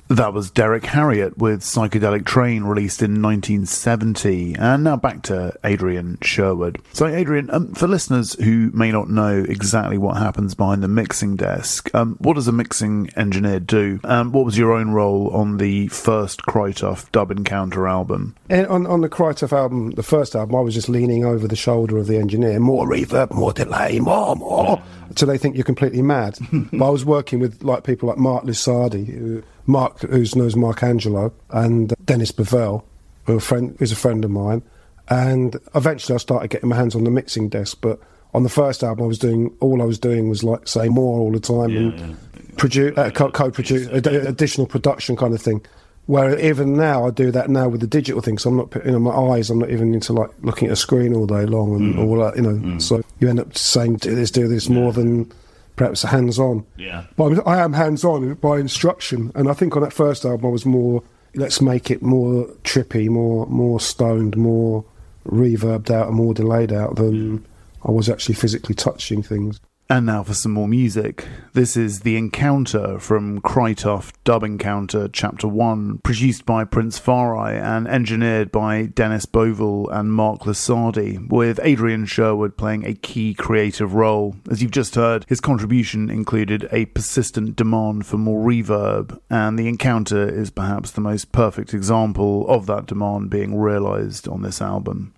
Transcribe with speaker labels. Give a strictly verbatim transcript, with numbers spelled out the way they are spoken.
Speaker 1: That was Derek Harriott with Psychedelic Train, released in nineteen seventy. And now back to Adrian Sherwood. So, Adrian, um, for listeners who may not know exactly what happens behind the mixing desk, um, what does a mixing engineer do? Um, what was your own role on the first Krytoff Dub Encounter album?
Speaker 2: And on, on the Krytoff album, the first album, I was just leaning over the shoulder of the engineer. More reverb, more delay, more, more, until they think you're completely mad. But I was working with like people like Mark Lusardi, who, Mark, who knows Mark Angelo, and Dennis Bavell, who a friend, who's a friend of mine. And eventually I started getting my hands on the mixing desk. But on the first album, I was doing, all I was doing was like say more all the time yeah, and yeah. Produce, uh, co- co-produce, ad- additional production kind of thing. Where even now, I do that now with the digital thing, so I'm not, you know, my eyes, I'm not even into like looking at a screen all day long and mm. all that, you know. Mm. So you end up saying, do this, do this, yeah. more than perhaps hands-on.
Speaker 3: Yeah.
Speaker 2: But I'm, I am hands-on by instruction, and I think on that first album I was more, let's make it more trippy, more more stoned, more reverbed out and more delayed out than I was actually physically touching things.
Speaker 1: And now for some more music. This is The Encounter from Krytoff Dub Encounter Chapter one, produced by Prince Farai and engineered by Dennis Bovell and Mark Lusardi, with Adrian Sherwood playing a key creative role. As you've just heard, his contribution included a persistent demand for more reverb, and The Encounter is perhaps the most perfect example of that demand being realised on this album.